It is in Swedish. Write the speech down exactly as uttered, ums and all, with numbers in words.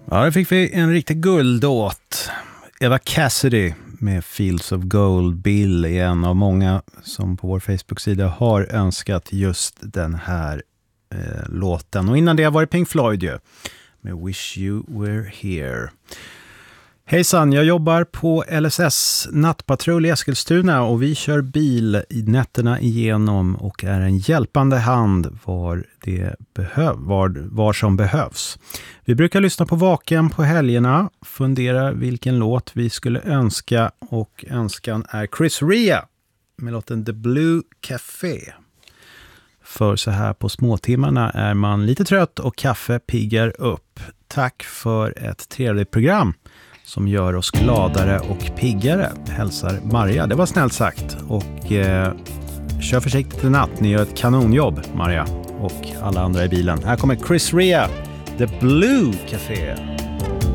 Ja, där fick vi en riktig guldåt. Eva Cassidy med Fields of Gold. Bill är en av många som på vår Facebook-sida har önskat just den här eh, låten. Och innan det var det Pink Floyd ju, med Wish You Were Here. Hejsan, jag jobbar på L S S nattpatrull i Eskilstuna och vi kör bil i nätterna igenom och är en hjälpande hand var, det behöv, var, var som behövs. Vi brukar lyssna på Vaken på helgerna, fundera vilken låt vi skulle önska och önskan är Chris Rea med låten The Blue Café. För så här på småtimmarna är man lite trött och kaffe piggar upp. Tack för ett trevligt program som gör oss gladare och piggare, hälsar Maria. Det var snällt sagt. Och eh, kör försiktigt i natt. Ni gör ett kanonjobb, Maria. Och alla andra i bilen. Här kommer Chris Rea, The Blue Café.